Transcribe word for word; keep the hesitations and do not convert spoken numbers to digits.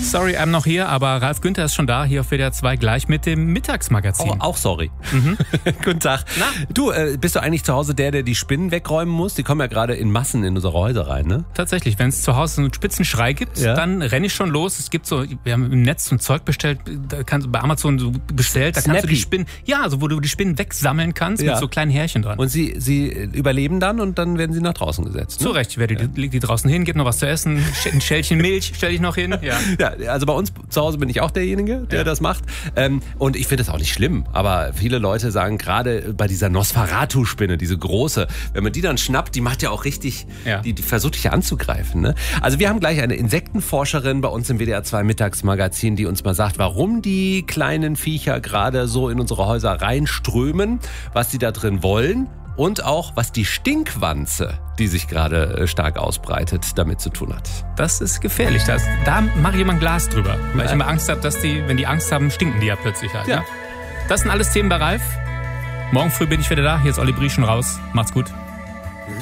Sorry, I'm noch hier, aber Ralf Günther ist schon da, hier auf W D R zwei, gleich mit dem Mittagsmagazin. Oh, auch sorry. Mhm. Guten Tag. Na? Du, äh, bist du eigentlich zu Hause der, der die Spinnen wegräumen muss? Die kommen ja gerade in Massen in unsere Häuser rein, ne? Tatsächlich, wenn es zu Hause so einen Spitzenschrei gibt, Ja? dann renne ich schon los. Es gibt so, wir haben im Netz so ein Zeug bestellt, da kannst du bei Amazon so bestellt, da kannst du die Snappy. Spinnen, ja, also wo du die Spinnen wegsammeln kannst Ja. mit so kleinen Härchen dran. Und sie, sie überleben dann und dann werden sie nach draußen gesetzt. Ne? Zu Recht, ich werde die, leg die draußen hin, gibt noch was zu essen, ein Schälchen Milch stelle ich noch hin. Ja. Ja, also bei uns zu Hause bin ich auch derjenige, der Ja. das macht. Ähm, und ich finde das auch nicht schlimm. Aber viele Leute sagen, gerade bei dieser Nosferatu-Spinne, diese große, wenn man die dann schnappt, die macht ja auch richtig, Ja. die, die versucht dich ja anzugreifen. Ne? Also wir haben gleich eine Insektenforscherin bei uns im W D R zwei Mittagsmagazin, die uns mal sagt, warum die kleinen Viecher gerade so in unsere Häuser reinströmen, was die da drin wollen. Und auch, was die Stinkwanze, die sich gerade äh, stark ausbreitet, damit zu tun hat. Das ist gefährlich. Das, da mache ich immer ein Glas drüber. Weil ich immer Angst habe, dass die, wenn die Angst haben, stinken die ja plötzlich halt. Ja. Ne? Das sind alles Themen bei Ralf. Morgen früh bin ich wieder da. Hier ist Olli Brieschen raus. Macht's gut.